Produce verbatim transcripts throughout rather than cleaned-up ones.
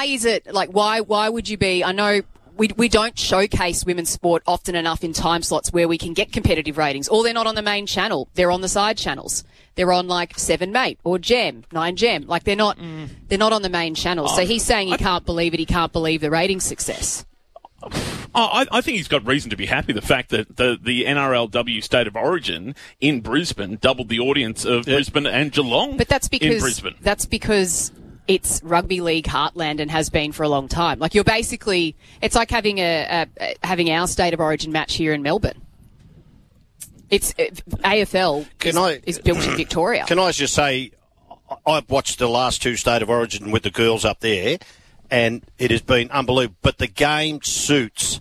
is it, like, why why would you be, I know we we don't showcase women's sport often enough in time slots where we can get competitive ratings, or they're not on the main channel. They're on the side channels. They're on, like, Seven Mate or Gem, Nine Gem. Like, they're not mm. they're not on the main channel. So he's saying he I, can't believe it. He can't believe the rating success. Oh, I, I think he's got reason to be happy. The fact that the, the N R L W State of Origin in Brisbane doubled the audience of yeah. Brisbane and Geelong. But that's because in Brisbane. That's because it's rugby league heartland and has been for a long time. Like, you're basically, it's like having a, a, a having our State of Origin match here in Melbourne. It's it, A F L can is, I, is built in Victoria. Can I just say, I've watched the last two State of Origin with the girls up there, and it has been unbelievable. But the game suits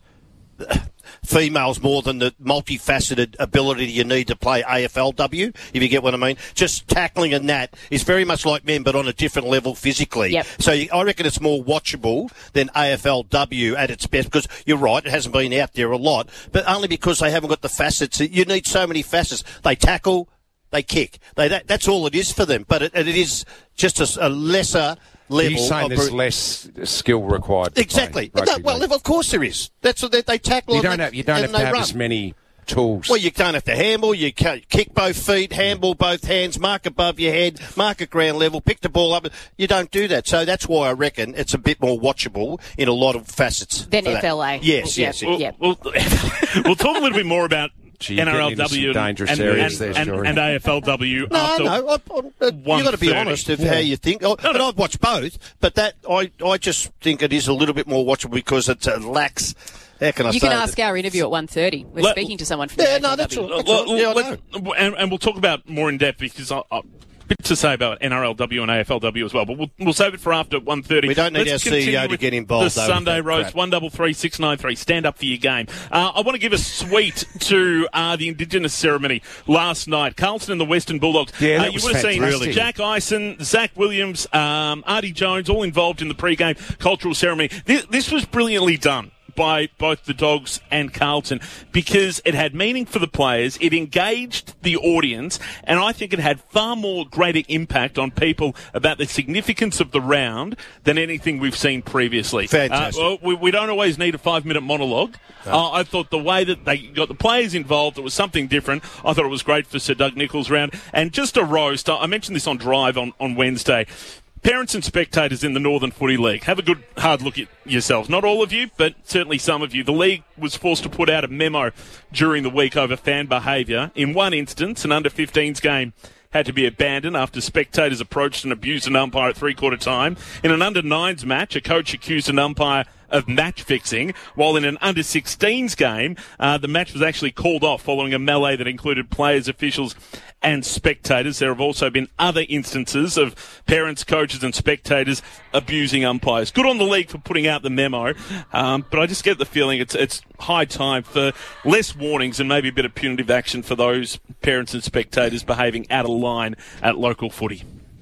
females more than the multifaceted ability you need to play A F L W, if you get what I mean. Just tackling and that is very much like men, but on a different level physically. Yep. So I reckon it's more watchable than A F L W at its best, because you're right, it hasn't been out there a lot, but only because they haven't got the facets. You need so many facets. They tackle, they kick. They, that, that's all it is for them, but it, it is just a, a lesser level. You're saying of there's br- less skill required. Exactly. No, well, of course there is. That's what they, they tackle. You don't and have, you don't and have to have run. as many tools. Well, you don't have to handball. You can kick both feet, handball both hands, mark above your head, mark at ground level, pick the ball up. You don't do that. So that's why I reckon it's a bit more watchable in a lot of facets. Than F L A. Yes, yeah. yes. We'll, yeah. we'll, we'll talk a little bit more about Gee, N R L W and, dangerous and, areas and, there, and, and A F L W. No, after no, I, I, you've got to be honest of yeah. how you think. Oh, no, no. But I've watched both, but that I, I just think it is a little bit more watchable because it uh, lacks. How can I you say can ask it? our interview at one thirty. We're Let, speaking to someone from yeah, the no, A F L W. that's all. That's all. Yeah, I know. And, and we'll talk about more in depth because I, I, bit to say about N R L W and A F L W as well, but we'll, we'll save it for after one thirty. We don't need Let's our C E O to get involved. The though, Sunday roast one double three six nine three. Stand up for your game. Uh, I want to give a sweet to uh, the Indigenous ceremony last night. Carlton and the Western Bulldogs. Yeah, that uh, you was would have seen fantastic. Jack Ison, Zach Williams, um, Artie Jones, all involved in the pre-game cultural ceremony. This, this was brilliantly done by both the Dogs and Carlton because it had meaning for the players, it engaged the audience, and I think it had far more greater impact on people about the significance of the round than anything we've seen previously. Fantastic. Uh, well, we, we don't always need a five-minute monologue. No. Uh, I thought the way that they got the players involved, it was something different. I thought it was great for Sir Doug Nicholls' round. And just a roast, I mentioned this on Drive on, on Wednesday. Parents and spectators in the Northern Footy League, have a good hard look at yourselves. Not all of you, but certainly some of you. The league was forced to put out a memo during the week over fan behaviour. In one instance, an under fifteens game had to be abandoned after spectators approached and abused an umpire at three-quarter time. In an under nines match, a coach accused an umpire of match fixing, while in an under sixteens game, uh, the match was actually called off following a melee that included players, officials and spectators. There have also been other instances of parents, coaches and spectators abusing umpires. Good on the league for putting out the memo, um, but I just get the feeling it's it's high time for less warnings and maybe a bit of punitive action for those parents and spectators behaving out of line at local footy.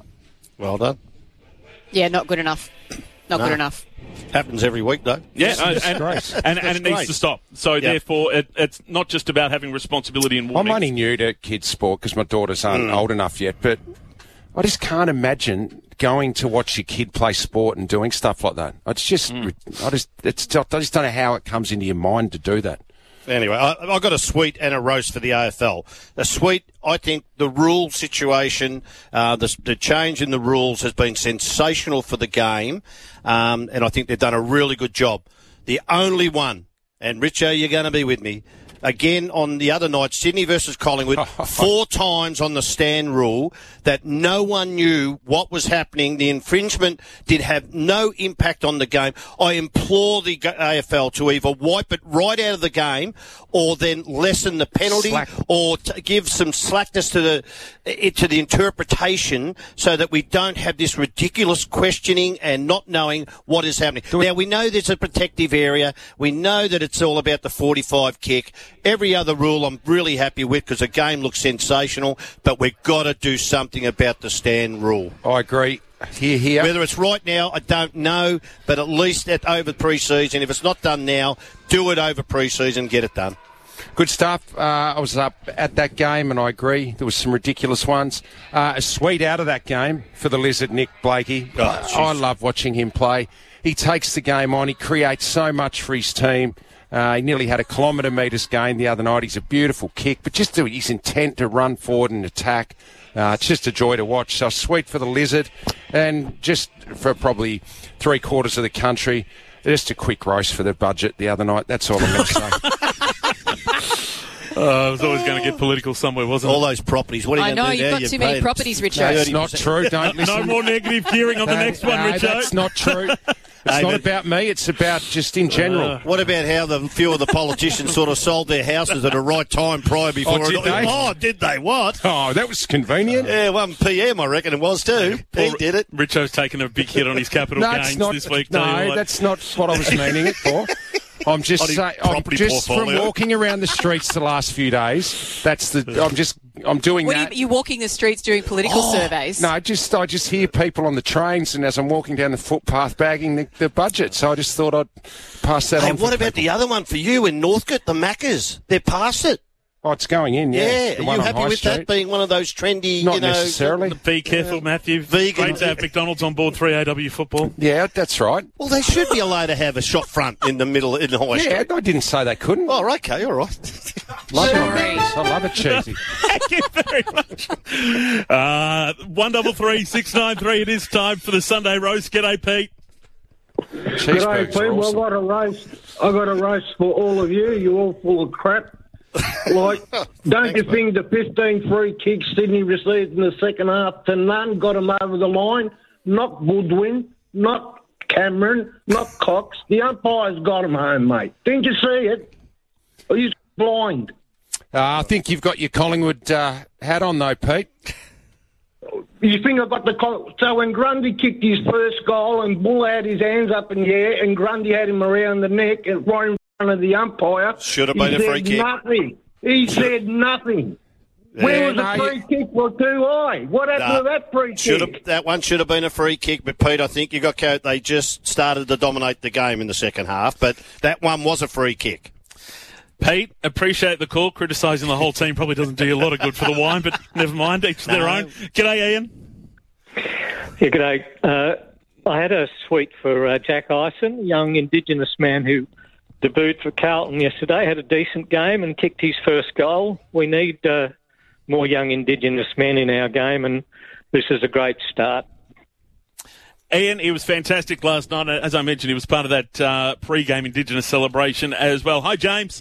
Well done. Yeah, not good enough. Not No. good enough. Happens every week, though. Yeah, and, and, and, and it needs great. to stop. So, Yep. therefore, it, it's not just about having responsibility and I'm warnings. only new to kids' sport because my daughters aren't Mm. old enough yet, but I just can't imagine going to watch your kid play sport and doing stuff like that. It's just, Mm. I just, it's, I just don't know how it comes into your mind to do that. Anyway, I, I got a sweet and a roast for the A F L. A sweet, I think the rule situation, uh, the, the change in the rules has been sensational for the game, um, and I think they've done a really good job. The only one, and Richo, you're going to be with me, again on the other night, Sydney versus Collingwood, four times on the stand rule that no one knew what was happening. The infringement did have no impact on the game. I implore the A F L to either wipe it right out of the game or then lessen the penalty Slack. or to give some slackness to the it, to the interpretation so that we don't have this ridiculous questioning and not knowing what is happening. Now, we know there's a protective area. We know that it's all about the forty-five kick. Every other rule I'm really happy with because the game looks sensational, but we've got to do something about the stand rule. I agree. Here, here. Whether it's right now, I don't know, but at least at over pre-season. If it's not done now, do it over pre-season, get it done. Good stuff. Uh, I was up at that game, and I agree. There was some ridiculous ones. Uh, a sweet out of that game for the Lizard, Nick Blakey. Oh, I love watching him play. he takes the game on. He creates so much for his team. Uh, he nearly had a kilometre metres gain the other night. He's a beautiful kick, but just his intent to run forward and attack, uh, it's just a joy to watch. So sweet for the Lizard, and just for probably three quarters of the country, just a quick roast for the budget the other night. That's all I'm going to say. Uh, I was always going to get political somewhere, wasn't All it? those properties. What are you I know, going to do you've now? got too many paid properties, Richo. That's not true. Don't listen. No more negative gearing on the No, next one, no, Richo. that's not true. It's Hey, not but- about me. It's about just in general. Uh, What about how the few of the politicians sort of sold their houses at a right time prior before Oh, did it? they? Oh, did they? What? Oh, that was convenient. Yeah, one P M I reckon it was too. He Poor- did it. Richo's taken a big hit on his capital No, gains it's not. this week. tell you No, what. that's not what I was meaning it for. I'm just On his saying. I'm property just from portfolio. walking around the streets the last few days. That's the. I'm just. I'm doing What are that. you, you walking the streets doing political surveys? No, I just I just hear people on the trains, and as I'm walking down the footpath, bagging the, the budget. So I just thought I'd pass that Hey, on. what for about people. the other one for you in Northcote, the Maccas? They're past it. Oh, it's going in. Yeah. Yeah. The Are one you on happy High with Street. that being one of those trendy, Not you know... necessarily. Be careful, Matthew. Vegan. Great to have McDonald's on board three A W football. Yeah, that's right. Well, they should be allowed to have a shop front in the middle in the High Yeah, Street. I didn't say they couldn't. Oh, okay, all right. Love Sorry. it. I love it cheesy. Thank you very much. Uh, one double three six nine three. It is time for the Sunday roast. G'day, Pete. G'day, Cheeseburgers Pete. are Well, awesome. I got a roast. I got a roast for all of you. You're all full of crap. Like, don't you think the fifteen free kicks Sydney received in the second half to none got them over the line? Not Goodwin, not Cameron, not Cox. The umpires got them home, mate. Didn't you see it? Are you blind? Uh, I think you've got your Collingwood uh, hat on, though, Pete. You think I got the call? So when Grundy kicked his first goal and Bull had his hands up in the air and Grundy had him around the neck and right in front of the umpire, Should have he been a free said kick. Nothing. He said nothing. Where Yeah, was the no, free you- kick for too high? What happened Nah, to that free Should kick? have, that one should have been a free kick, but Pete, I think you got carried. They just started to dominate the game in the second half, but that one was a free kick. Pete, appreciate the call. Criticising the whole team probably doesn't do you a lot of good for the wine, but never mind. Each to their No. own. G'day, Ian. Yeah, g'day. Uh, I had a sweet for uh, Jack Ison, young Indigenous man who debuted for Carlton yesterday, had a decent game and kicked his first goal. We need uh, more young Indigenous men in our game, and this is a great start. Ian, he was fantastic last night. As I mentioned, he was part of that uh, pre-game Indigenous celebration as well. Hi, James.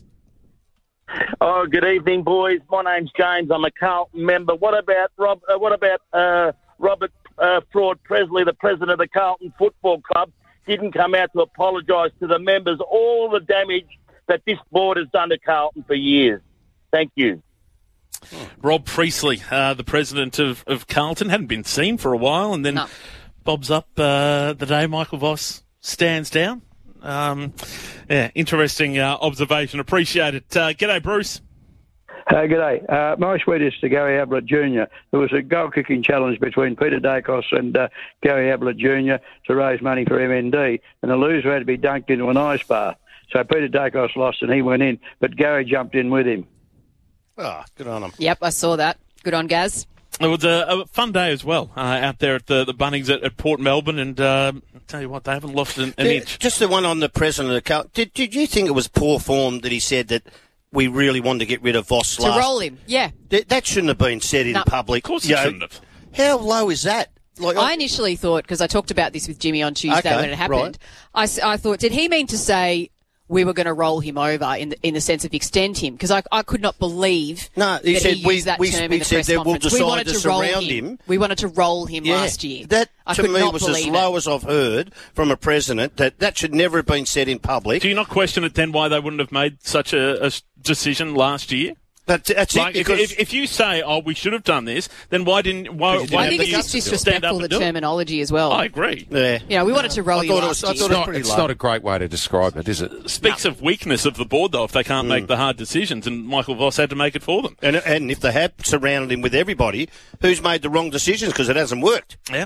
Oh, good evening, boys. My name's James. I'm a Carlton member. What about Rob? Uh, what about uh, Robert uh, Fraud Presley, the president of the Carlton Football Club? Didn't come out to apologise to the members. All the damage that this board has done to Carlton for years. Thank you. Rob Priestley, uh, the president of, of Carlton, hadn't been seen for a while, and then No. bobs up uh, the day Michael Voss stands down. Um, yeah, interesting uh, observation. Appreciate it. Uh, g'day, Bruce. Uh, g'day. Uh, my sweetest to Gary Ablett Junior There was a goal-kicking challenge between Peter Dacos and uh, Gary Ablett Junior to raise money for M N D, and the loser had to be dunked into an ice bar. So Peter Dacos lost and he went in, but Gary jumped in with him. Oh, good on them. Yep, I saw that. Good on Gaz. It was a, a fun day as well uh, out there at the, the Bunnings at, at Port Melbourne, and uh, I'll tell you what, they haven't lost an, an Yeah, inch. just the one on the president of the Carlton. Did, did you think it was poor form that he said that we really wanted to get rid of Voss To last? roll him, yeah. That, that shouldn't have been said in No. public. Of course it You know, shouldn't have. How low is that? Like, I initially thought, because I talked about this with Jimmy on Tuesday Okay, when it happened, right. I, s- I thought, did he mean to say we were going to roll him over in the, in the sense of extend him? Because I, I could not believe No, he that said he we- used that we- term we in the said press that we'll conference. We decide wanted to to roll surround him. him. We wanted to roll him yeah, last year. That I to could me not was as believe low it. as I've heard from a president. That that should never have been said in public. Do you not question it then why they wouldn't have made such a, a s- decision last year? But that's Like, it if, because if, if you say, "Oh, we should have done this," then why didn't? Why, Because why you I didn't think have it's the just guts to do it. stand up disrespectful, the and do it? terminology as well. I agree. yeah. You know, we wanted to roll I you thought it last was- I year. thought It's not, pretty it's low. not a great way to describe it, is it? Speaks of weakness of the board, though, if they can't Hmm. make the hard decisions, and Michael Voss had to make it for them. And, and if they had surrounded him with everybody, who's made the wrong decisions because it hasn't worked? Yeah.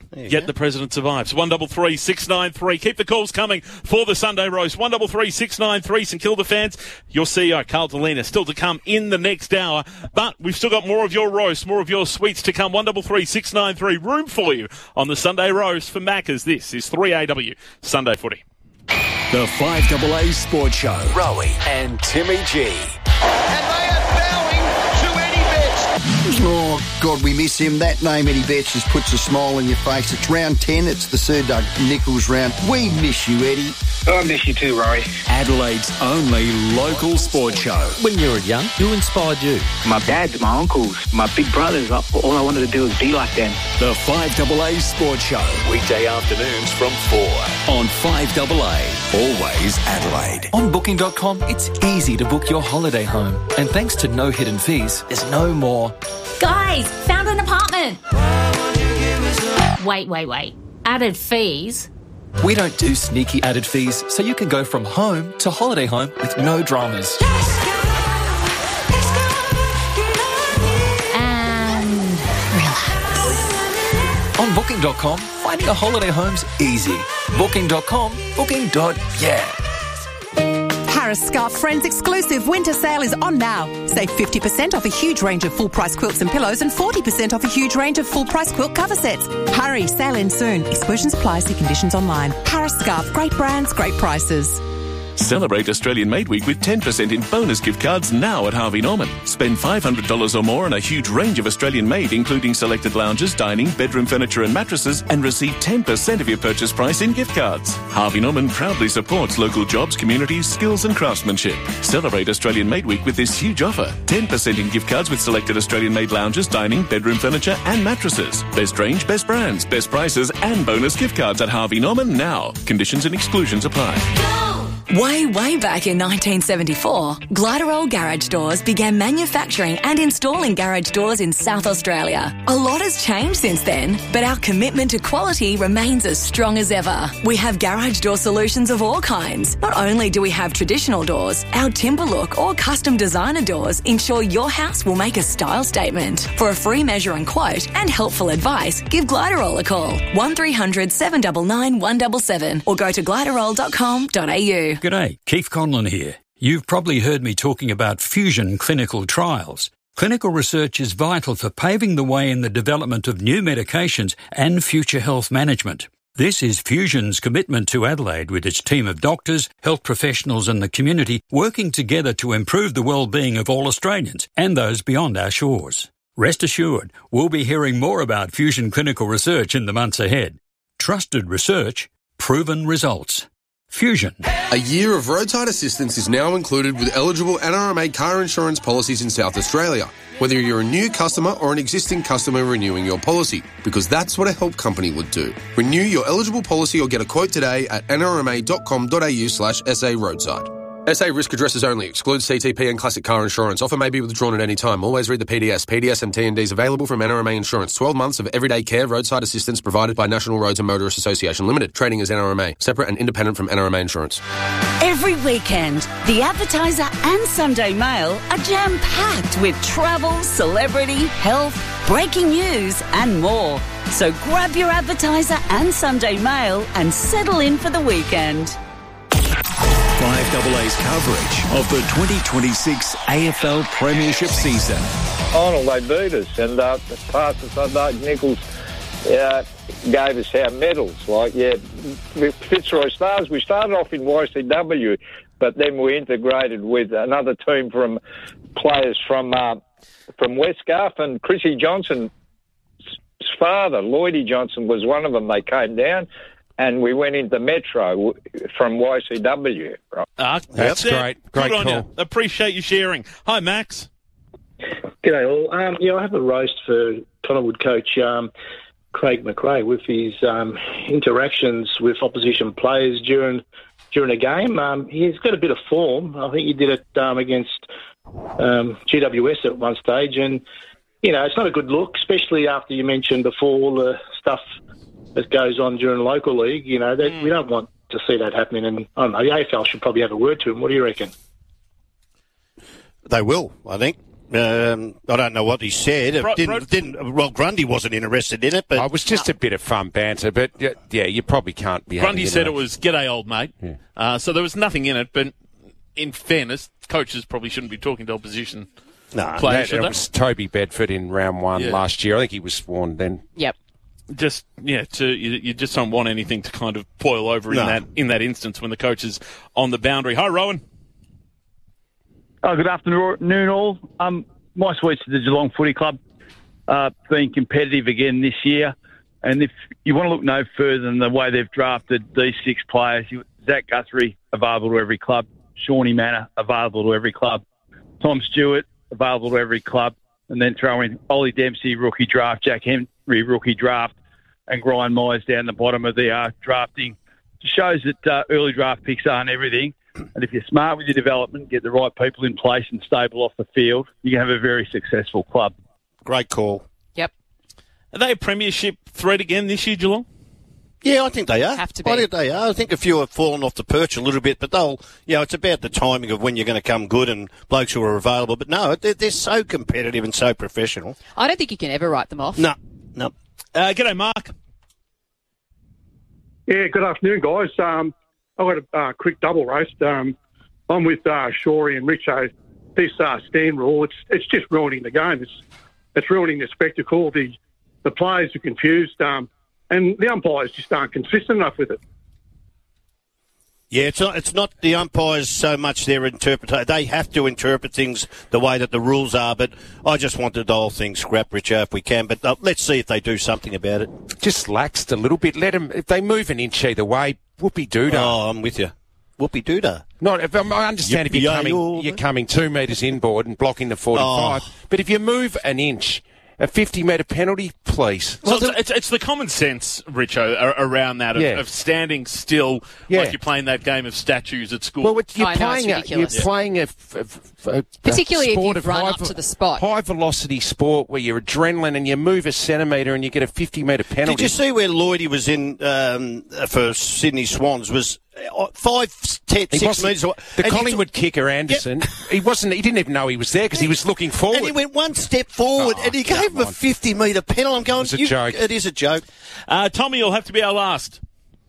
Yet the president survives. One double three six nine three. Keep the calls coming for the Sunday roast. One double three six nine three. St Kilda fans, your C E O Carl Delena still to come in the next hour, but we've still got more of your roast, more of your sweets to come. One double three six nine three. Room for you on the Sunday roast for Maccas. This is three A W Sunday Footy. The five A A Sports Show. Rowie and Timmy G. And they are bowing to Eddie Betts. Oh, God, we miss him. That name, Eddie Betts, just puts a smile on your face. It's round ten. It's the Sir Doug Nicholls round. We miss you, Eddie. I miss you too, Rory. Adelaide's only local sports show. When you were young, who inspired you? My dads, my uncles, my big brothers. All I wanted to do was be like them. The five A A Sports Show. Weekday afternoons from four on five A A. Always Adelaide. On booking dot com, it's easy to book your holiday home. And thanks to no hidden fees, there's no more. Guys, found an apartment. Wait, wait, wait. Added fees? We don't do sneaky added fees, so you can go from home to holiday home with no dramas. And relax. On booking dot com, finding a holiday home's easy. booking dot com, booking. Yeah. Harris Scarf Friends exclusive winter sale is on now. Save fifty percent off a huge range of full-price quilts and pillows and forty percent off a huge range of full-price quilt cover sets. Hurry, sale ends soon. Exclusions apply, see conditions online. Harris Scarf, great brands, great prices. Celebrate Australian Made Week with ten percent in bonus gift cards now at Harvey Norman. Spend five hundred dollars or more on a huge range of Australian made, including selected lounges, dining, bedroom furniture and mattresses, and receive ten percent of your purchase price in gift cards. Harvey Norman proudly supports local jobs, communities, skills and craftsmanship. Celebrate Australian Made Week with this huge offer. ten percent in gift cards with selected Australian made lounges, dining, bedroom furniture and mattresses. Best range, best brands, best prices and bonus gift cards at Harvey Norman now. Conditions and exclusions apply. Way, way back in nineteen seventy-four, Gliderol Garage Doors began manufacturing and installing garage doors in South Australia. A lot has changed since then, but our commitment to quality remains as strong as ever. We have garage door solutions of all kinds. Not only do we have traditional doors, our timber look or custom designer doors ensure your house will make a style statement. For a free measure and quote and helpful advice, give Gliderol a call. one three hundred seven nine nine one seven seven or go to gliderol dot com dot a u. G'day, Keith Conlon here. You've probably heard me talking about Fusion clinical trials. Clinical research is vital for paving the way in the development of new medications and future health management. This is Fusion's commitment to Adelaide with its team of doctors, health professionals and the community working together to improve the well-being of all Australians and those beyond our shores. Rest assured, we'll be hearing more about Fusion clinical research in the months ahead. Trusted research, proven results. Fusion. A year of roadside assistance is now included with eligible N R M A car insurance policies in South Australia, whether you're a new customer or an existing customer renewing your policy, because that's what a help company would do. Renew your eligible policy or get a quote today at n r m a dot com dot a u slash s a roadside. S A risk addresses only. Excludes C T P and classic car insurance. Offer may be withdrawn at any time. Always read the P D S. P D S and T and Ds available from N R M A Insurance. twelve months of everyday care, roadside assistance provided by National Roads and Motorists Association Limited. Trading as N R M A. Separate and independent from N R M A Insurance. Every weekend, the Advertiser and Sunday Mail are jam-packed with travel, celebrity, health, breaking news and more. So grab your Advertiser and Sunday Mail and settle in for the weekend. five A A's coverage of the twenty twenty-six A F L Premiership season. Arnold, they beat us, and uh, past us, Doug Nicholls uh, gave us our medals. Like, yeah, with Fitzroy Stars, we started off in Y C W, but then we integrated with another team from players from uh, from Westgarth, and Chrissy Johnson's father, Lloydie Johnson, was one of them. They came down. And we went into Metro from Y C W. Right? Ah, that's it. great. Great Good on call. you. Appreciate you sharing. Hi, Max. G'day all. Um, yeah, I have a roast for Collingwood coach um, Craig McRae with his um, interactions with opposition players during during a game. Um, he's got a bit of form. I think he did it um, against um, G W S at one stage, and you know it's not a good look, especially after you mentioned before all the stuff that goes on during the local league. You know, that, mm. we don't want to see that happening. And I don't know, the A F L should probably have a word to him. What do you reckon? They will, I think. Um, I don't know what he said. It Bro- didn't, Bro- didn't, well, Grundy wasn't interested in it, but Oh, it was just a bit of fun banter, but yeah, yeah, you probably can't be. Grundy having, said you it know, was "G'day, old mate," Yeah. uh, so there was nothing in it. But in fairness, coaches probably shouldn't be talking to opposition no, players. that, should it they? was Toby Bedford in round one Yeah. last year. I think he was sworn then. Yep. Just yeah, to you, you just don't want anything to kind of boil over No. in that in that instance when the coach is on the boundary. Hi, Rowan. Oh, good afternoon, all. Um, my sweets to the Geelong Footy Club, uh, being competitive again this year. And if you want to look no further than the way they've drafted these six players, you, Zach Guthrie available to every club, Shawnee Manor available to every club, Tom Stewart available to every club, and then throw in Ollie Dempsey rookie draft, Jack Henry rookie draft, and Brian Myers down the bottom of the uh, drafting. It shows that uh, early draft picks aren't everything. And if you're smart with your development, get the right people in place and stable off the field, you can have a very successful club. great call. Yep. Are they a premiership threat again this year, Geelong? Yeah, I think they are. Have to be. I think they are. I think a few have fallen off the perch a little bit, but they'll, you know, it's about the timing of when you're going to come good and blokes who are available. But no, they're, they're so competitive and so professional. I don't think you can ever write them off. No, no. Uh, g'day, Mark. Yeah, good afternoon, guys. Um, I've got a uh, quick double roast. Um, I'm with uh, Shorey and Richo. This uh, stand rule, it's it's just ruining the game. It's it's ruining the spectacle. The the players are confused, um, and the umpires just aren't consistent enough with it. Yeah, it's not, it's not the umpires so much their interpretation. They have to interpret things the way that the rules are, but I just wanted the whole thing scrapped, Richard, if we can. But uh, let's see if they do something about it. Just laxed a little bit. Let them, if they move an inch either way, whoopee-doodah. Oh, I'm with you. Whoopee-doodah. Not, if, um, I understand if you're Yippee-yay, coming, all you're the- coming two metres inboard and blocking the forty-five, Oh. but if you move an inch, a fifty-metre penalty, please. So it's, it's, it's the common sense, Richo, a- around that of, Yeah. of standing still Yeah. like you're playing that game of statues at school. Well, it's- you're I know, it's playing a, you're ridiculous. playing a, f- f- a- a Particularly if sport you've of run high up ve- to the spot. high velocity sport where you're adrenaline and you move a centimetre and you get a fifty metre penalty. Did you see where Lloydie was in um, for Sydney Swans? Was uh, five, ten, He six wasn't- metres away. The And he Collingwood kicker Anderson, he wasn't. He didn't even know he was there because he was looking forward. And he went one step forward, Oh, and he gave him a on. fifty-metre penalty. I'm going, It was a you, joke. It is a joke. Uh, Tommy, you'll have to be our last.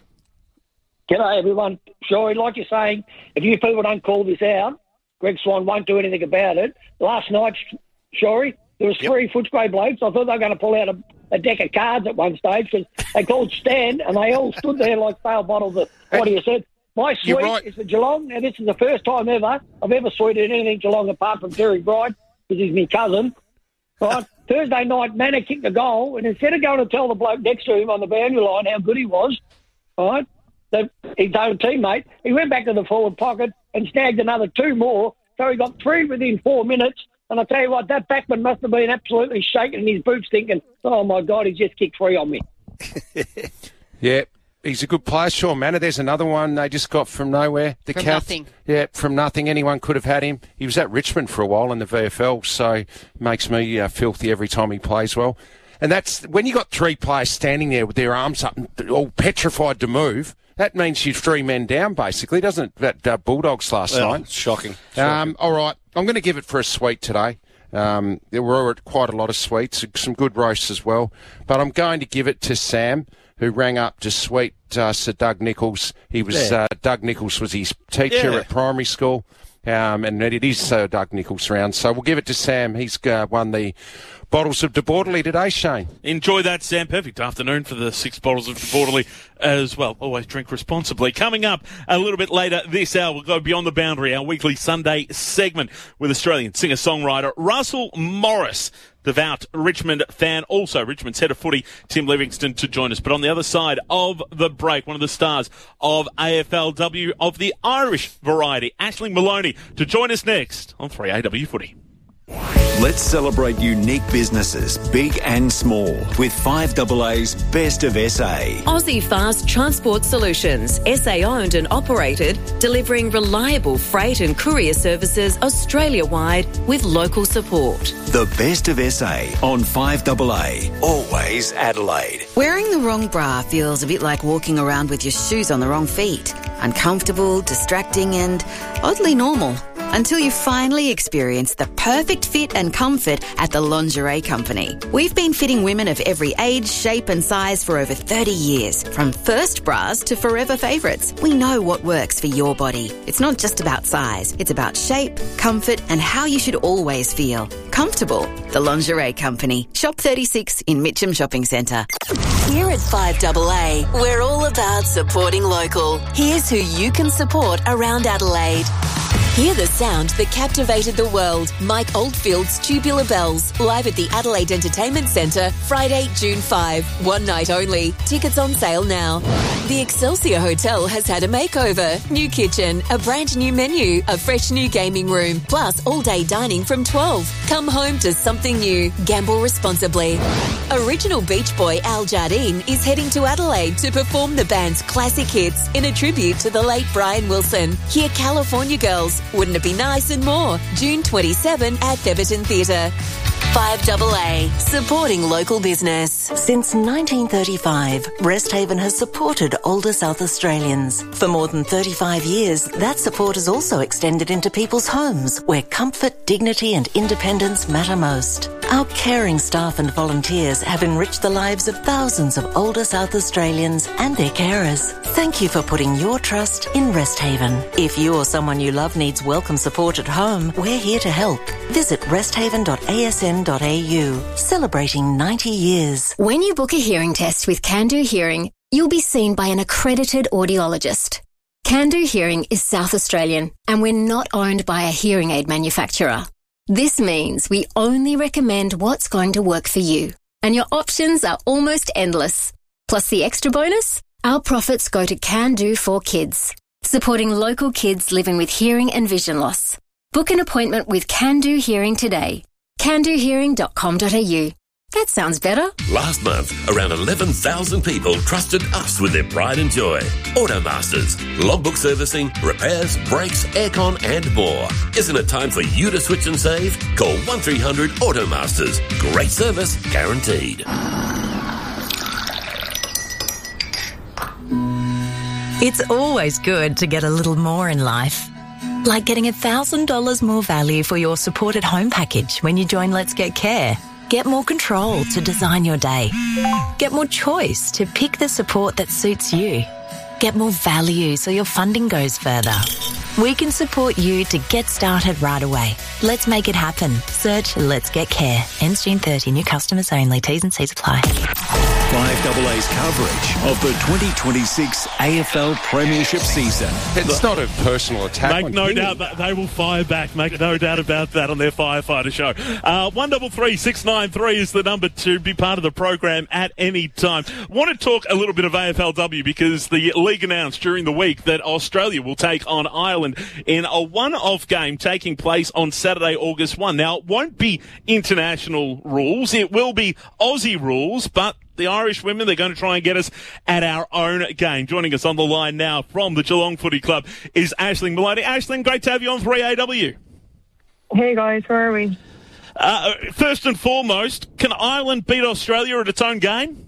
G'day, everyone. Sorry, like you're saying, if you people don't call this out, Greg Swan won't do anything about it. Last night, sorry, there was three Footscray blokes. I thought they were going to pull out a, a deck of cards at one stage because they called stand and they all stood there like fail bottles of what do you said. My You're sweet right. is the Geelong. Now, this is the first time ever I've ever sweeted anything Geelong apart from Terry Bright because he's my cousin. Right? Thursday night, Manor kicked the goal, and instead of going to tell the bloke next to him on the boundary line how good he was, right, that his own teammate, he went back to the forward pocket and snagged another two more. So he got three within four minutes. And I tell you what, that backman must have been absolutely shaking in his boots, thinking, "Oh my God, he just kicked three on me." Yeah, he's a good player. Sean Manor, there's another one they just got from nowhere. The From Cats- nothing. Yeah, from nothing. Anyone could have had him. He was at Richmond for a while in the V F L, so makes me uh, filthy every time he plays well. And that's when you got three players standing there with their arms up and all petrified to move. That means you're three men down, basically, doesn't it? That uh, Bulldogs last Well, night. it's shocking. Um, all right, I'm going to give it for a sweet today. Um, there were quite a lot of sweets, some good roasts as well. But I'm going to give it to Sam, who rang up to sweet uh, Sir Doug Nichols. He was Yeah. uh, Doug Nichols was his teacher Yeah. at primary school, um, and it is Sir Doug Nichols round. So we'll give it to Sam. He's uh, won the bottles of De Bordeley today, Shane. Enjoy that, Sam. Perfect afternoon for the six bottles of Borderly as well. Always drink responsibly. Coming up a little bit later this hour, we'll go Beyond the Boundary, our weekly Sunday segment with Australian singer-songwriter Russell Morris, devout Richmond fan. Also, Richmond's head of footy, Tim Livingston, to join us. But on the other side of the break, one of the stars of A F L W of the Irish variety, Aisling Maloney, to join us next on three A W Footy. Let's celebrate unique businesses, big and small, with five A A's Best of S A. Aussie Fast Transport Solutions, S A owned and operated, delivering reliable freight and courier services Australia-wide with local support. The Best of S A on five A A, always Adelaide. Wearing the wrong bra feels a bit like walking around with your shoes on the wrong feet. Uncomfortable, distracting and oddly normal. until you finally experience the perfect fit and comfort at the Lingerie Company. We've been fitting women of every age, shape and size for over thirty years. From first bras to forever favourites, we know what works for your body. It's not just about size, it's about shape, comfort and how you should always feel. Comfortable. The Lingerie Company. Shop thirty-six in Mitcham Shopping Centre. Here at five A A, we're all about supporting local. Here's who you can support around Adelaide. Hear the sound that captivated the world. Mike Oldfield's Tubular Bells, live at the Adelaide Entertainment Centre, Friday, June fifth. One night only. Tickets on sale now. The Excelsior Hotel has had a makeover. New kitchen, a brand new menu, a fresh new gaming room, plus all-day dining from twelve. Come home to something new. Gamble responsibly. Original Beach Boy Al Jardine is heading to Adelaide to perform the band's classic hits in a tribute to the late Brian Wilson. Hear California Girls, Wouldn't It Be Nice and more. June twenty-seventh at Theberton Theatre. five A A, supporting local business. Since nineteen thirty-five, Resthaven has supported older South Australians. For more than thirty-five years, that support has also extended into people's homes where comfort, dignity and independence matter most. Our caring staff and volunteers have enriched the lives of thousands of older South Australians and their carers. Thank you for putting your trust in Resthaven. If you or someone you love needs welcome support at home, we're here to help. Visit resthaven dot a s n dot a u, celebrating ninety years. When you book a hearing test with Can-Do Hearing, you'll be seen by an accredited audiologist. Can-Do Hearing is South Australian, and we're not owned by a hearing aid manufacturer. This means we only recommend what's going to work for you, and your options are almost endless. Plus the extra bonus, our profits go to Can-Do for Kids, supporting local kids living with hearing and vision loss. Book an appointment with Can-Do Hearing today. can do hearing dot com dot a u. That sounds better. Last month, around eleven thousand people trusted us with their pride and joy. Automasters. Logbook servicing, repairs, brakes, aircon and more. Isn't it time for you to switch and save? Call one three hundred Automasters. Great service, guaranteed. It's always good to get a little more in life. Like getting one thousand dollars more value for your supported home package when you join Let's Get Care. Get more control to design your day. Get more choice to pick the support that suits you. Get more value so your funding goes further. We can support you to get started right away. Let's make it happen. Search Let's Get Care. Ends June thirtieth. New customers only. T's and C's apply. five A A's coverage of the twenty twenty-six A F L Premiership season. It's not a personal attack. Make on no King. doubt that they will fire back. Make no doubt about that on their Firefighter show. Uh, one double three six nine three is the number to be part of the program at any time. Want to talk a little bit of A F L W because the league announced during the week that Australia will take on Ireland in a one-off game taking place on Saturday, August first. Now, it won't be international rules. It will be Aussie rules, but the Irish women, they're going to try and get us at our own game. Joining us on the line now from the Geelong Footy Club is Aisling Maloney. Aisling, great to have you on three A W. Hey guys, how are we? Uh, first and foremost, can Ireland beat Australia at its own game?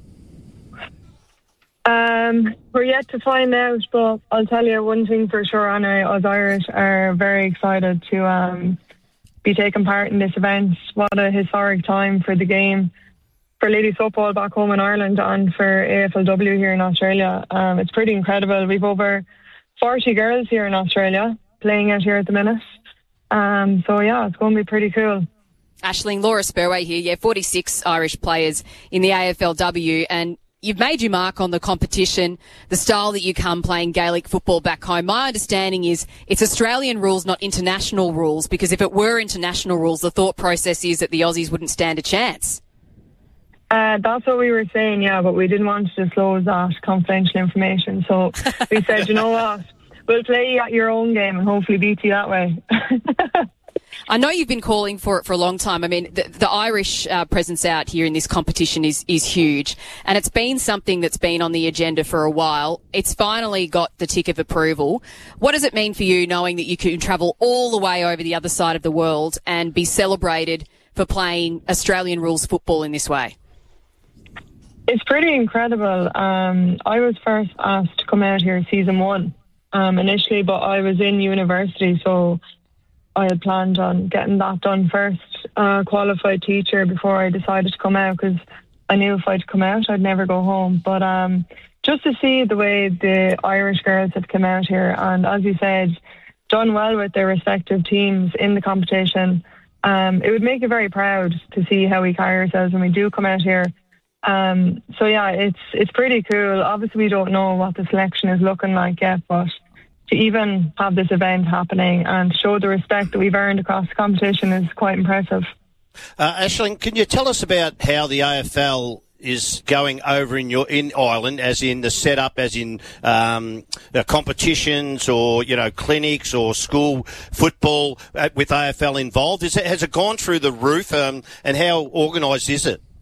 Um, we're yet to find out, but I'll tell you one thing for sure, Anna, us Irish are very excited to um, be taking part in this event. What a historic time for the game, for ladies football back home in Ireland and for A F L W here in Australia. Um, it's pretty incredible. We've over forty girls here in Australia playing out here at the minute. Um, so yeah, it's going to be pretty cool. Aisling, Laura Spurway here. Yeah, forty-six Irish players in the A F L W, and you've made your mark on the competition, the style that you come playing Gaelic football back home. My understanding is it's Australian rules, not international rules, because if it were international rules, the thought process is that the Aussies wouldn't stand a chance. Uh, that's what we were saying, yeah, but we didn't want to disclose that confidential information. So we said, you know what, we'll play at your own game and hopefully beat you that way. I know you've been calling for it for a long time. I mean, the, the Irish uh, presence out here in this competition is, is huge, and it's been something that's been on the agenda for a while. It's finally got the tick of approval. What does it mean for you knowing that you can travel all the way over the other side of the world and be celebrated for playing Australian rules football in this way? It's pretty incredible. Um, I was first asked to come out here season one um, initially, but I was in university, so I had planned on getting that done first, uh, qualified teacher, before I decided to come out, because I knew if I'd come out, I'd never go home. But um, just to see the way the Irish girls have come out here, and as you said, done well with their respective teams in the competition, um, it would make you very proud to see how we carry ourselves when we do come out here. Um, so yeah, it's it's pretty cool. Obviously, we don't know what the selection is looking like yet, but to even have this event happening and show the respect that we've earned across the competition is quite impressive. Uh, Aisling, can you tell us about how the A F L is going over in your in Ireland, as in the setup, as in um, the competitions, or you know, clinics or school football uh, with A F L involved? Is it, has it gone through the roof, um, and how organised is it?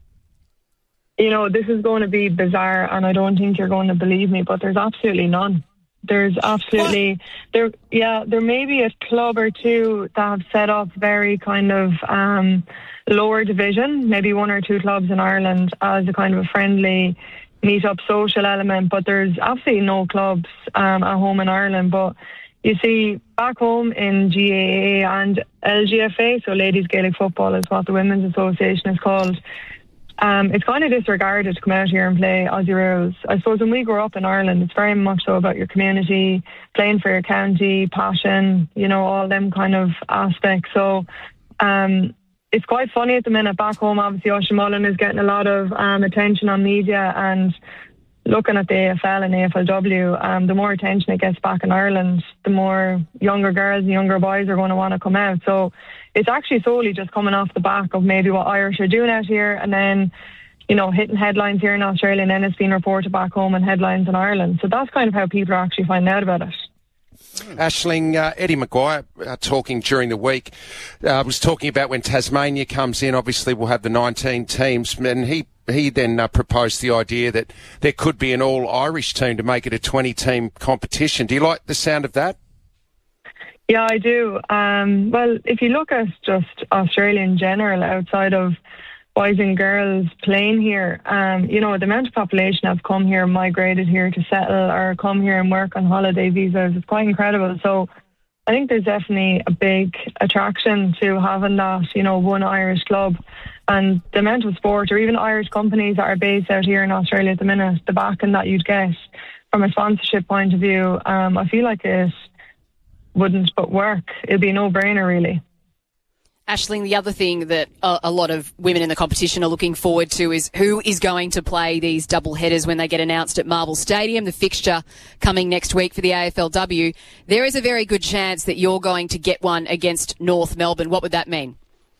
You know, this is going to be bizarre, and I don't think you're going to believe me, but there's absolutely none. There's absolutely what? there. Yeah, there may be a club or two that have set up very kind of um, lower division, maybe one or two clubs in Ireland as a kind of a friendly meet-up social element. But there's absolutely no clubs um, at home in Ireland. But you see, back home in G A A and L G F A, so Ladies Gaelic Football is what the Women's Association is called. Um, it's kind of disregarded to come out here and play Aussie rules. I suppose when we grew up in Ireland, it's very much so about your community, playing for your county, passion, you know, all them kind of aspects. So um, it's quite funny at the minute. Back home, obviously, Ocean Mullen is getting a lot of um, attention on media, and looking at the A F L and A F L W, um, the more attention it gets back in Ireland, the more younger girls and younger boys are going to want to come out. So it's actually solely just coming off the back of maybe what Irish are doing out here, and then, you know, hitting headlines here in Australia, and then it's being reported back home in headlines in Ireland. So that's kind of how people are actually finding out about it. Aisling, uh, Eddie Maguire uh, talking during the week uh, was talking about when Tasmania comes in, obviously we'll have the nineteen teams, and he he then uh, proposed the idea that there could be an all-Irish team to make it a twenty-team competition. Do you like the sound of that? Yeah, I do. Um, well, if you look at just Australia in general, outside of boys and girls playing here, um, you know, the amount of population have come here, migrated here to settle or come here and work on holiday visas is quite incredible. So I think there's definitely a big attraction to having that, you know, one Irish club. And the amount of sport, or even Irish companies that are based out here in Australia at the minute, the backing that you'd get from a sponsorship point of view, um, I feel like it wouldn't but work. It'd be a no-brainer, really. Aisling, the other thing that a, a lot of women in the competition are looking forward to is who is going to play these double headers when they get announced at Marvel Stadium, the fixture coming next week for the A F L W. There is a very good chance that you're going to get one against North Melbourne. What would that mean?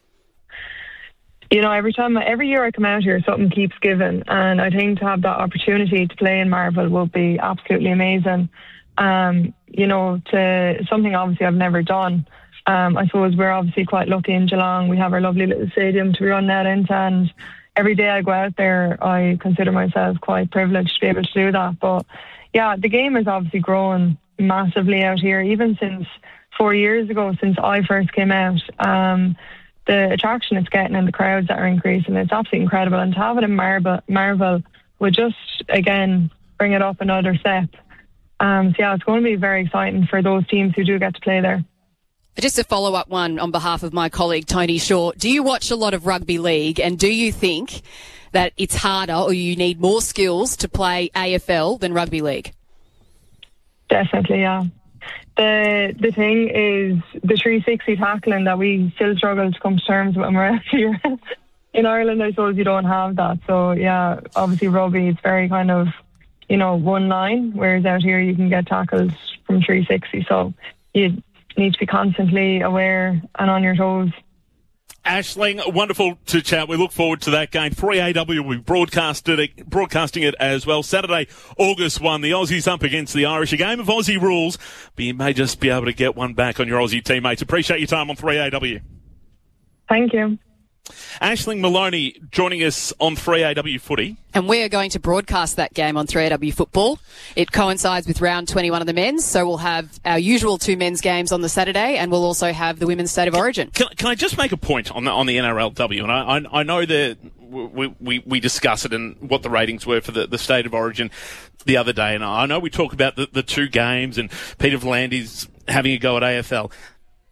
You know, every time, every year I come out here, something keeps giving, and I think to have that opportunity to play in Marvel will be absolutely amazing. Um, you know, to something obviously I've never done. Um, I suppose we're obviously quite lucky in Geelong. We have our lovely little stadium to run that into, and every day I go out there, I consider myself quite privileged to be able to do that. But yeah, the game has obviously grown massively out here, even since four years ago, since I first came out. Um, the attraction it's getting and the crowds that are increasing, it's absolutely incredible. And to have it in Marvel, Marvel would just, again, bring it up another step. Um, so yeah, it's going to be very exciting for those teams who do get to play there. Just a follow-up one on behalf of my colleague Tony Shaw. Do you watch a lot of rugby league, and do you think that it's harder or you need more skills to play A F L than rugby league? Definitely, yeah. The the thing is the three sixty tackling that we still struggle to come to terms with when we're out here. In Ireland, I suppose you don't have that. So yeah, obviously rugby, it's very kind of, you know, one line, whereas out here you can get tackles from three sixty. So you need to be constantly aware and on your toes. Aisling, wonderful to chat. We look forward to that game. three A W will be broadcasted it, broadcasting it as well. Saturday, August first, the Aussies up against the Irish. A game of Aussie rules, but you may just be able to get one back on your Aussie teammates. Appreciate your time on three A W. Thank you. Aisling Maloney joining us on three A W Footy. And we are going to broadcast that game on three A W Football. It coincides with round twenty-one of the men's, so we'll have our usual two men's games on the Saturday, and we'll also have the women's State of Origin. Can, can I just make a point on the, on the N R L W? And I, I, I know that we, we, we discuss it and what the ratings were for the, the State of Origin the other day, and I know we talk about the, the two games and Peter V'landys having a go at A F L.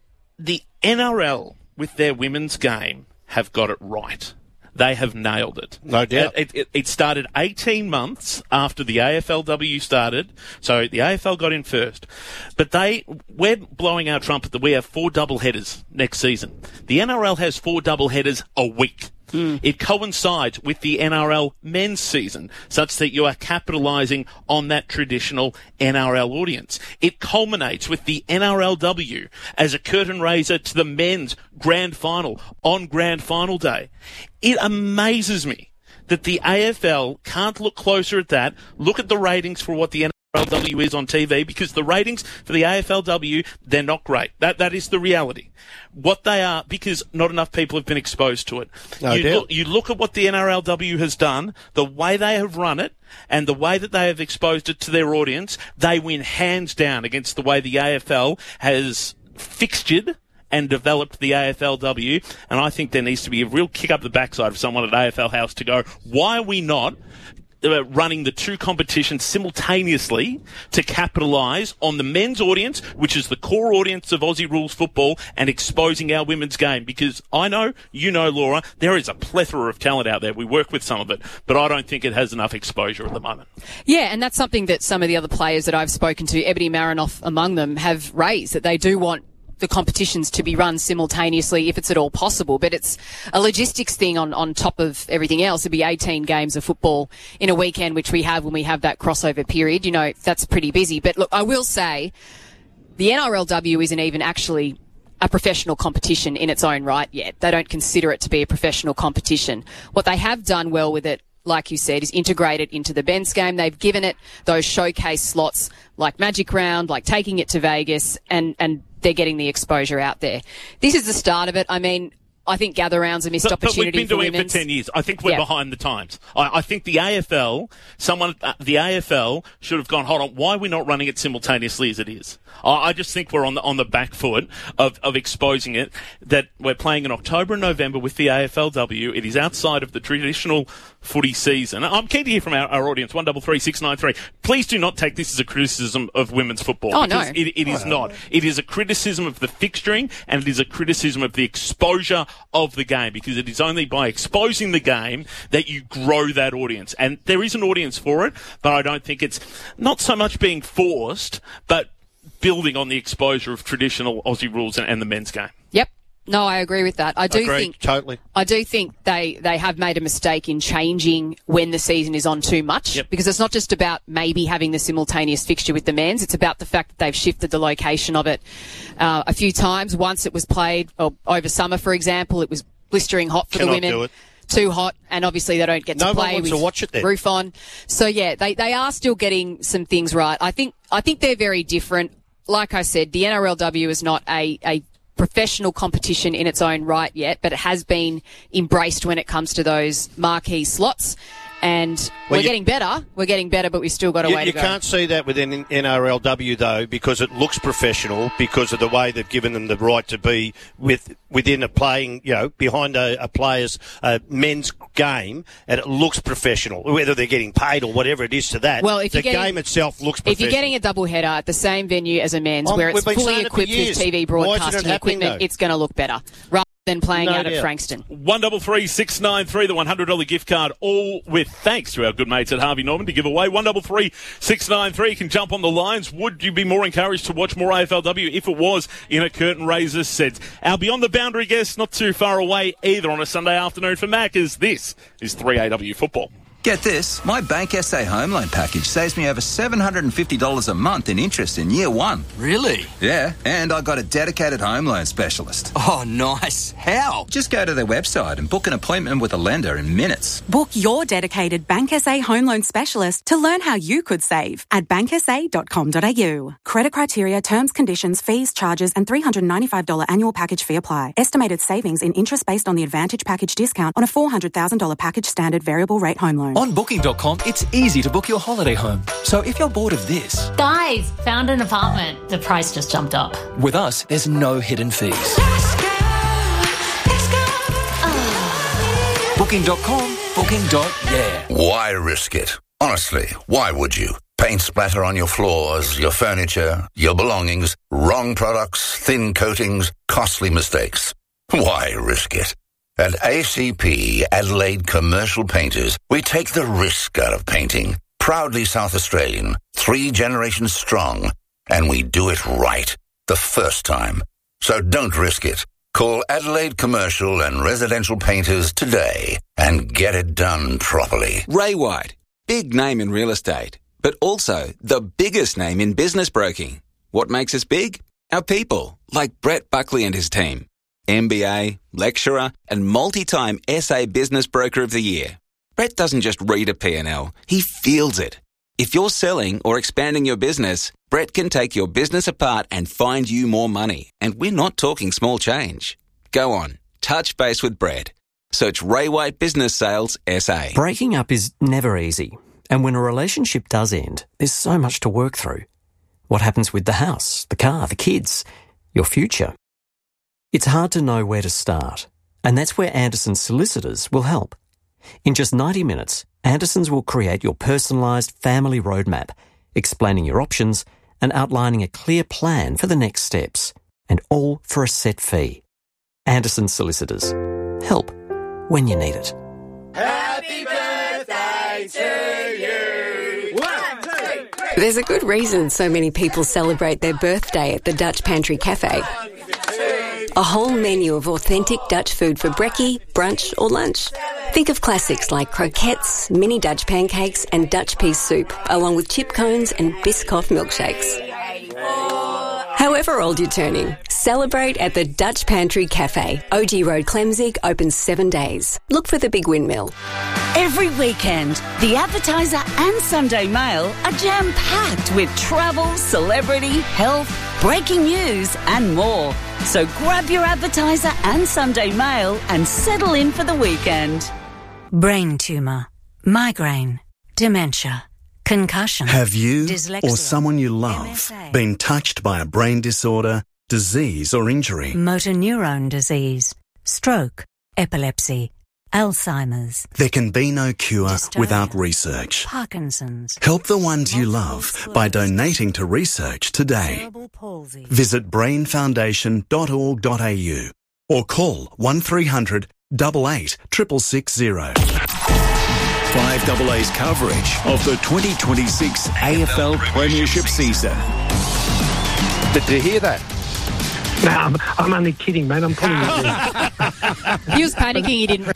the N R L, with their women's game, have got it right. They have nailed it. No doubt. It, it, it started eighteen months after the A F L W started, so the A F L got in first. But they, we're blowing our trumpet that we have four double headers next season. The N R L has four double headers a week. Mm. It coincides with the N R L men's season, such that you are capitalising on that traditional N R L audience. It culminates with the N R L W as a curtain raiser to the men's grand final on grand final day. It amazes me that the A F L can't look closer at that, look at the ratings for what the N R L W is on T V, because the ratings for the A F L W, they're not great. That That is the reality. What they are, because not enough people have been exposed to it. No you, doubt. look, you look at what the N R L W has done, the way they have run it, and the way that they have exposed it to their audience, they win hands down against the way the A F L has fixtured and developed the A F L W, and I think there needs to be a real kick up the backside of someone at A F L House to go, why are we not uh, running the two competitions simultaneously to capitalise on the men's audience, which is the core audience of Aussie Rules football, and exposing our women's game? Because I know, you know, Laura, there is a plethora of talent out there. We work with some of it, but I don't think it has enough exposure at the moment. Yeah, and that's something that some of the other players that I've spoken to, Ebony Marinoff among them, have raised, that they do want the competitions to be run simultaneously if it's at all possible. But it's a logistics thing on, on top of everything else. It'd be eighteen games of football in a weekend, which we have when we have that crossover period. You know, that's pretty busy. But look, I will say the N R L W isn't even actually a professional competition in its own right yet. They don't consider it to be a professional competition. What they have done well with it, like you said, is integrate it into the men's game. They've given it those showcase slots like Magic Round, like taking it to Vegas, and, and they're getting the exposure out there. This is the start of it. I mean, I think gather rounds a missed but, opportunity but we've been for doing women's. it for ten years. I think we're yeah. behind the times. I, I think the A F L, someone, uh, the A F L should have gone, hold on, why are we not running it simultaneously as it is? I, I just think we're on the on the back foot of, of exposing it, that we're playing in October and November with the A F L W. It is outside of the traditional footy season. I'm keen to hear from our, our audience, one double three six nine three. Please do not take this as a criticism of women's football. Oh, no. It, it is not. It is a criticism of the fixturing, and it is a criticism of the exposure of the game, because it is only by exposing the game that you grow that audience. And there is an audience for it, but I don't think it's not so much being forced, but building on the exposure of traditional Aussie rules and, and the men's game. Yep. No, I agree with that. I do Agreed, think totally. I do think they, they have made a mistake in changing when the season is on too much. Yep. Because it's not just about maybe having the simultaneous fixture with the men's. It's about the fact that they've shifted the location of it uh, a few times. Once it was played or over summer, for example, it was blistering hot for Cannot the women. do it. Too hot, and obviously they don't get to No one play wants with to watch it then. roof on. So yeah, they they are still getting some things right. I think I think they're very different. Like I said, the N R L W is not a, a professional competition in its own right yet, but it has been embraced when it comes to those marquee slots. And Well, we're you- getting better. We're getting better, but we've still got a You, way you to go. can't see that within N R L W though, because it looks professional, because of the way they've given them the right to be with within a playing, you know, behind a, a player's uh, men's game, and it looks professional. Whether they're getting paid or whatever it is to that, Well, if the you're getting- game itself looks If professional. you're getting a double header at the same venue as a men's, Oh, where it's we've been fully saying it for equipped with years. T V Why isn't it broadcasting happening, equipment, though? it's going to look better rather than playing No out at doubt. Frankston. One double three six nine three, the one hundred dollar gift card, all with thanks to our good mates at Harvey Norman to give away. One double three six nine three. You can jump on the lines. Would you be more encouraged to watch more A F L W if it was in a curtain raiser sense? Our Beyond the Boundary guest, not too far away either on a Sunday afternoon for Maccas. This is three A W football. Get this, my Bank S A home loan package saves me over seven hundred fifty dollars a month in interest in year one. Really? Yeah, and I got a dedicated home loan specialist. Oh, nice. How? Just go to their website and book an appointment with a lender in minutes. Book your dedicated Bank S A home loan specialist to learn how you could save at bank s a dot com dot a u. Credit criteria, terms, conditions, fees, charges and three hundred ninety-five dollars annual package fee apply. Estimated savings in interest based on the Advantage package discount on a four hundred thousand dollars package standard variable rate home loan. On booking dot com, it's easy to book your holiday home. So if you're bored of this, Guys, found an apartment. The price just jumped up. with us, there's no hidden fees. booking dot com, booking dot yeah. Why risk it? Honestly, why would you? Paint splatter on your floors, your furniture, your belongings, wrong products, thin coatings, costly mistakes. Why risk it? At A C P, Adelaide Commercial Painters, we take the risk out of painting. Proudly South Australian, three generations strong, and we do it right the first time. So don't risk it. Call Adelaide Commercial and Residential Painters today and get it done properly. Ray White, big name in real estate, but also the biggest name in business broking. What makes us big? Our people, like Brett Buckley and his team. M B A, lecturer, and multi-time S A Business Broker of the Year. Brett doesn't just read a P and L, he feels it. If you're selling or expanding your business, Brett can take your business apart and find you more money. And we're not talking small change. Go on, touch base with Brett. Search Ray White Business Sales S A. Breaking up is never easy. And when a relationship does end, there's so much to work through. What happens with the house, the car, the kids, your future? It's hard to know where to start. And that's where Anderson's Solicitors will help. In just ninety minutes, Anderson's will create your personalised family roadmap, explaining your options and outlining a clear plan for the next steps, and all for a set fee. Anderson's Solicitors. Help when you need it. Happy birthday to you! One, two, three. There's a good reason so many people celebrate their birthday at the Dutch Pantry Cafe. A whole menu of authentic Dutch food for brekkie, brunch or lunch. Think of classics like croquettes, mini Dutch pancakes and Dutch pea soup, along with chip cones and Biscoff milkshakes. However old you're turning, celebrate at the Dutch Pantry Cafe. O G Road, Clemzig, open seven days. Look for the Big Windmill. Every weekend, the Advertiser and Sunday Mail are jam-packed with travel, celebrity, health, breaking news and more. So grab your Advertiser and Sunday Mail and settle in for the weekend. Brain tumour, migraine, dementia, concussion. Have you dyslexia, or someone you love M S A, been touched by a brain disorder, disease or injury? motor neurone disease, stroke, epilepsy, Alzheimer's. There can be no cure Dystonia, without research. Parkinson's. Help the ones you love by donating to research today. Cerebral palsy. Visit brain foundation dot org dot a u or call one three hundred, eight eight, six six six zero. five A A's coverage of the twenty twenty-six A F L Premiership season. Did you hear that? No, I'm, I'm only kidding, mate. I'm putting it in. He was panicking. He didn't.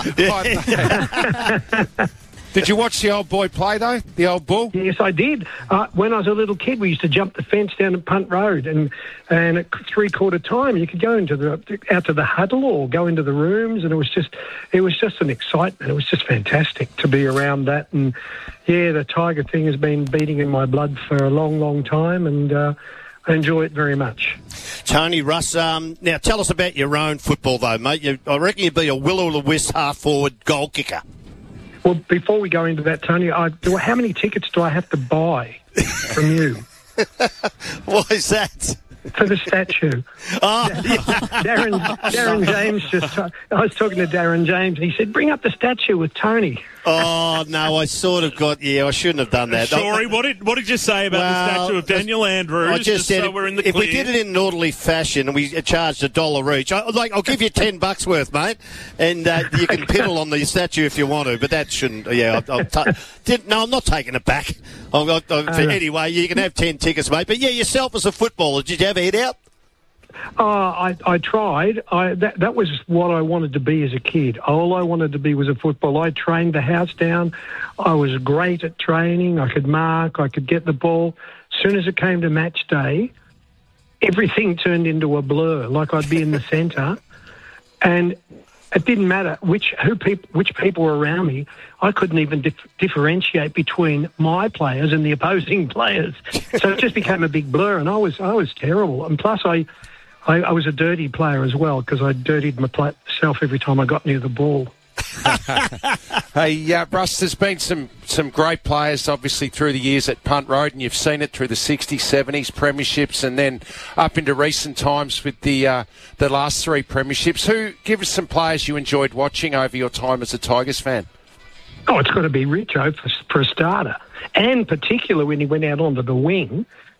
Did you watch the old boy play, though? The old bull? Yes, I did. Uh, when I was a little kid, we used to jump the fence down at Punt Road, and and at three-quarter time, you could go into the out to the huddle or go into the rooms, and it was just it was just an excitement. It was just fantastic to be around that. And, yeah, the Tiger thing has been beating in my blood for a long, long time, and uh, I enjoy it very much. Tony, Russ, um, now tell us about your own football, though, mate. You, I reckon you'd be a will-o'-the-wisp half-forward goal kicker. Well, before we go into that, Tony, I, do, how many tickets do I have to buy from you? Why is that? For the statue. Oh. Darren, Darren James just... I was talking to Darren James, and he said, bring up the statue with Tony. Oh, no, I sort of got... Yeah, I shouldn't have done that. Sorry, what did what did you say about well, the statue of Daniel Andrews? I just, just said, so we're in the if clear. we did it in an orderly fashion and we charged a dollar each, I, like, I'll give you ten bucks worth, mate, and uh, you can piddle on the statue if you want to, but that shouldn't... Yeah, I'll, I'll ta- did, no, I'm not taking it back. I'll, I'll, I'll, uh, anyway, you can have ten tickets, mate. But, yeah, yourself as a footballer, did you have a head out? Oh, I, I tried. I, that, that was what I wanted to be as a kid. All I wanted to be was a footballer. I trained the house down. I was great at training. I could mark. I could get the ball. As soon as it came to match day, everything turned into a blur, like I'd be in the centre. And it didn't matter which who peop, which people were around me. I couldn't even dif- differentiate between my players and the opposing players. So it just became a big blur, and I was I was terrible. And plus, I... I, I was a dirty player as well because I dirtied myself every time I got near the ball. Hey, uh, Russ, there's been some, some great players, obviously, through the years at Punt Road, and you've seen it through the sixties, seventies premierships, and then up into recent times with the uh, the last three premierships. Who give us some players you enjoyed watching over your time as a Tigers fan? Oh, it's got to be Richo for, for a starter. and particularly when he went out onto the wing.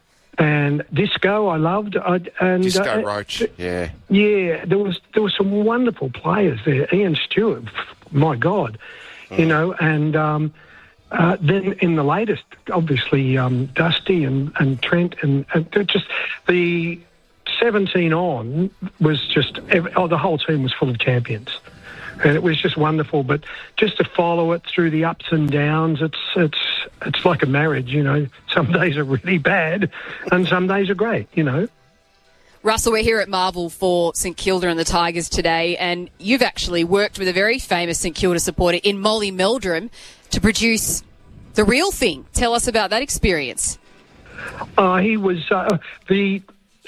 And Disco, I loved. I, and Disco uh, Roach, yeah. Yeah, there was there were some wonderful players there. Ian Stewart, my God, mm. you know, and um, uh, then in the latest, obviously, um, Dusty and, and Trent, and, and just the seventeen on was just, oh, the whole team was full of champions. And it was just wonderful. But just to follow it through the ups and downs, it's it's it's like a marriage, you know. Some days are really bad and some days are great, you know. Russell, we're here at Marvel for St Kilda and the Tigers today, and you've actually worked with a very famous St Kilda supporter in Molly Meldrum to produce The Real Thing. Tell us about that experience. Uh, he was uh, the...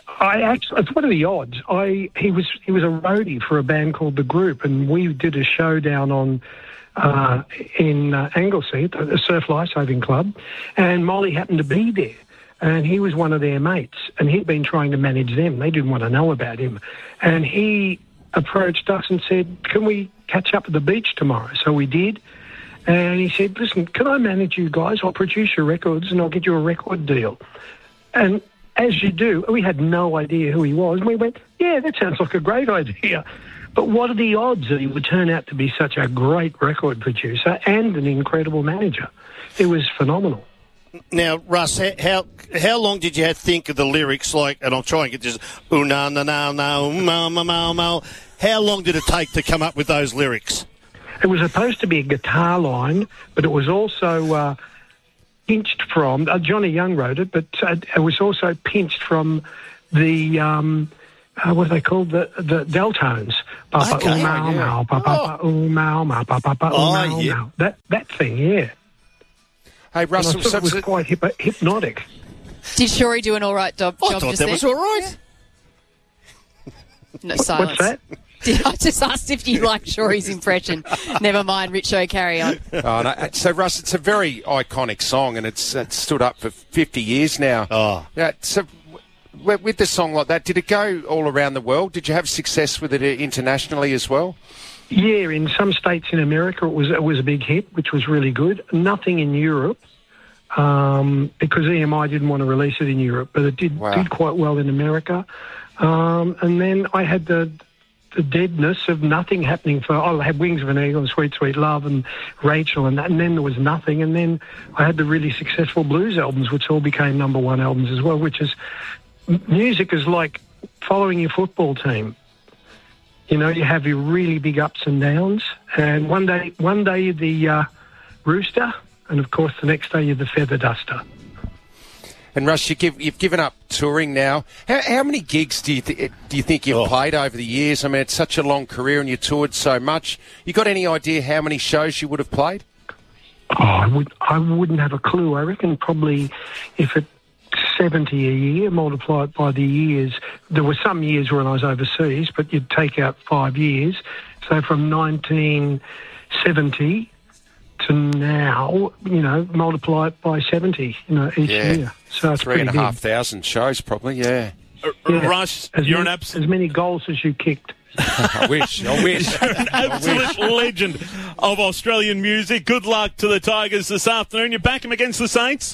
I actually, what are the odds? I he was he was a roadie for a band called The Group, and we did a show down on uh, in uh, Anglesey at the Surf Lifesaving Club, and Molly happened to be there, and he was one of their mates, and he'd been trying to manage them. They didn't want to know about him, and he approached us and said, "Can we catch up at the beach tomorrow?" So we did, and he said, "Listen, can I manage you guys? I'll produce your records, and I'll get you a record deal." And as you do, we had no idea who he was. And we went, yeah, that sounds like a great idea. But what are the odds that he would turn out to be such a great record producer and an incredible manager? It was phenomenal. Now, Russ, how how long did you have to think of the lyrics? Like, and I'll try and get this. Oh, no, no, no, no, no, no, no, no. How long did it take to come up with those lyrics? It was supposed to be a guitar line, but it was also... Uh, pinched from, uh, Johnny Young wrote it, but uh, it was also pinched from the, um, uh, what are they called, the, the Deltones. Papa, Okay. ooh, mau, Yeah. mau, papa, Oh. ooh, mau, mau, papa, ooh, Oh, mau, yeah. mau. That, that thing, yeah. Hey, And Russell, I thought so it was was it- quite hip- hypnotic. Did Shorey do an all right job, I job thought just that then? was all right. No silence. What's that? Did I just asked if you liked Shorey's impression? Never mind, Richo, carry on. Oh, no. So, Russ, it's a very iconic song, and it's, it's stood up for fifty years now. Oh. Yeah, so, w- with a song like that, did it go all around the world? Did you have success with it internationally as well? Yeah, in some states in America it was it was a big hit, which was really good. Nothing in Europe, um, because E M I didn't want to release it in Europe, but it did, Wow. did quite well in America. Um, and then I had the the deadness of nothing happening for... I had Wings of an Eagle and Sweet Sweet Love and Rachel and that, and then there was nothing. And then I had the really successful blues albums, which all became number one albums as well, which is... Music is like following your football team. You know, you have your really big ups and downs, and one day, one day you're the uh, rooster, and of course the next day you're the feather duster. And Russ, you give, you've given up touring now. How, how many gigs do you th- do you think you've Oh. played over the years? I mean, it's such a long career, and you toured so much. You got any idea how many shows you would have played? Oh, I would, I wouldn't have a clue. I reckon probably if it seventy a year, multiply it by the years. There were some years when I was overseas, but you'd take out five years. So from nineteen seventy to now, you know, multiply it by seventy, you know, each Yeah. year. So it's Three pretty and a big. half thousand shows, probably. Yeah. Uh, Yeah. Russ, as you're many, an abs- as many goals as you kicked. I wish. I wish. You're an absolute legend of Australian music. Good luck to the Tigers this afternoon. You back them against the Saints?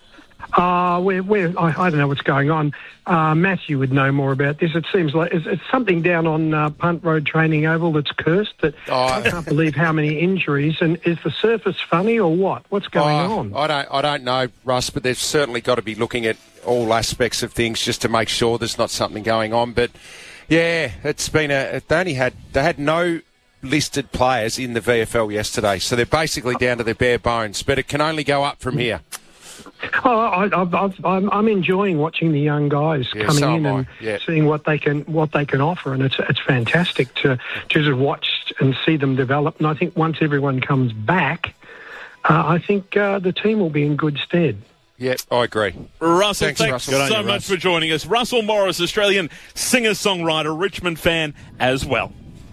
Uh, we're, we're, I, I don't know what's going on. Uh, Matthew would know more about this. It seems like it's, it's something down on uh, Punt Road Training Oval that's cursed. That Oh. I can't believe how many injuries. And is the surface funny or what? What's going Oh, on? I don't. I don't know, Russ. But they've certainly got to be looking at all aspects of things just to make sure there's not something going on. But yeah, it's been a. They only had. They had no listed players in the V F L yesterday, so they're basically down to their bare bones. But it can only go up from here. Oh, I, I've, I've, I'm, I'm enjoying watching the young guys Yeah, coming so in am I. and Yeah. seeing what they can what they can offer, and it's it's fantastic to to just watch and see them develop. And I think once everyone comes back, uh, I think uh, the team will be in good stead. Yeah, I agree. Russell, Thanks, thanks Russell. so Good on you, much Russ. for joining us. Russell Morris, Australian singer-songwriter, Richmond fan as well.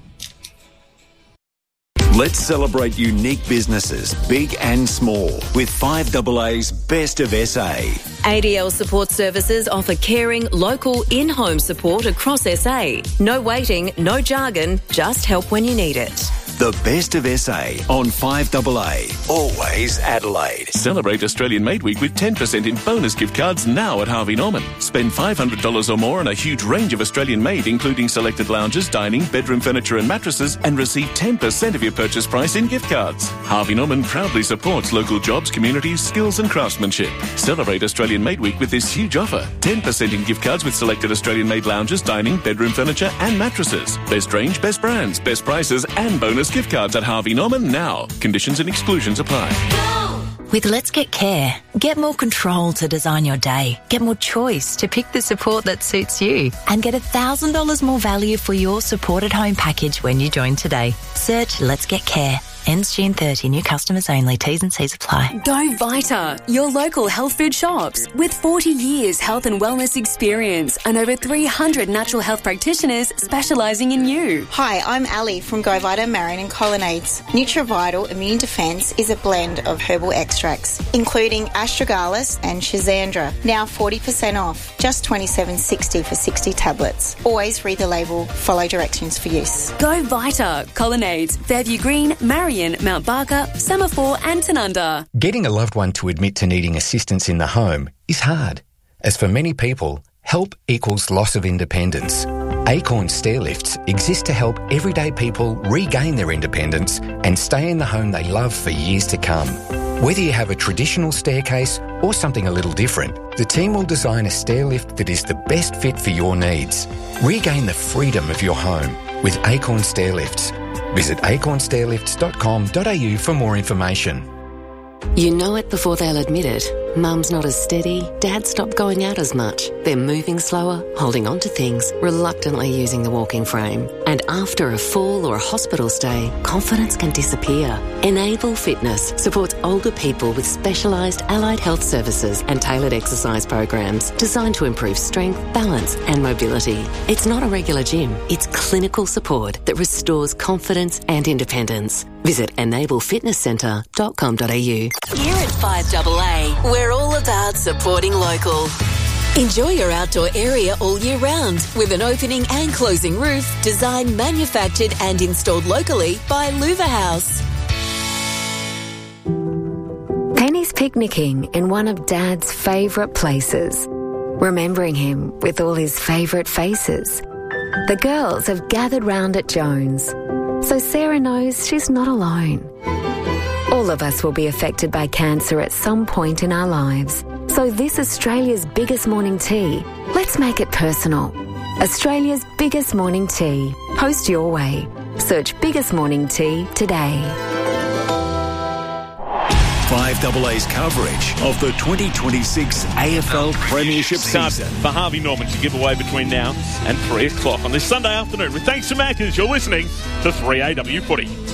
Let's celebrate unique businesses, big and small, with five A A's Best of S A. A D L Support Services offer caring, local, in-home support across S A. No waiting, no jargon, just help when you need it. The best of S A on five A A. Always Adelaide. Celebrate Australian Made Week with ten percent in bonus gift cards now at Harvey Norman. Spend five hundred dollars or more on a huge range of Australian made, including selected lounges, dining, bedroom furniture and mattresses, and receive ten percent of your purchase price in gift cards. Harvey Norman proudly supports local jobs, communities, skills and craftsmanship. Celebrate Australian Made Week with this huge offer. ten percent in gift cards with selected Australian made lounges, dining, bedroom furniture and mattresses. Best range, best brands, best prices and bonus gift cards at Harvey Norman now. Conditions and exclusions apply. With Let's Get Care, get more control to design your day, get more choice to pick the support that suits you, and get one thousand dollars more value for your supported home package when you join today. Search Let's Get Care. Ends June thirtieth. New customers only. T's and C's apply. Go Vita, your local health food shops. With forty years health and wellness experience and over three hundred natural health practitioners specialising in you. Hi, I'm Ali from Go Vita Marion and Colonnades. NutriVital Immune Defence is a blend of herbal extracts, including astragalus and schizandra. Now forty percent off. Just twenty-seven dollars sixty for sixty tablets. Always read the label, follow directions for use. Go Vita, Colonnades, Fairview Green, Marion, Mount Barker, Semaphore and Tanunda. Getting a loved one to admit to needing assistance in the home is hard. As for many people, help equals loss of independence. Acorn Stairlifts exist to help everyday people regain their independence and stay in the home they love for years to come. Whether you have a traditional staircase or something a little different, the team will design a stairlift that is the best fit for your needs. Regain the freedom of your home with Acorn Stairlifts. Visit acorn stairlifts dot com dot a u for more information. You know it before they'll admit it. Mum's not as steady, Dad's stopped going out as much. They're moving slower, holding on to things, reluctantly using the walking frame. And after a fall or a hospital stay, confidence can disappear. Enable Fitness supports older people with specialised allied health services and tailored exercise programs designed to improve strength, balance and mobility. It's not a regular gym, it's clinical support that restores confidence and independence. Visit enable fitness centre dot com dot a u. Here at five A A, we're all about supporting local. Enjoy your outdoor area all year round with an opening and closing roof designed, manufactured and installed locally by Louver House. Penny's picnicking in one of Dad's favourite places, remembering him with all his favourite faces. The girls have gathered round at Jones, so Sarah knows she's not alone. All of us will be affected by cancer at some point in our lives. So this Australia's biggest morning tea, let's make it personal. Australia's biggest morning tea. Post your way. Search Biggest Morning Tea today. five A A's coverage of the twenty twenty-six A F L Premiership season. For Harvey Norman to give away between now and three o'clock on this Sunday afternoon. With thanks to Maccas, you're listening to three A W Footy.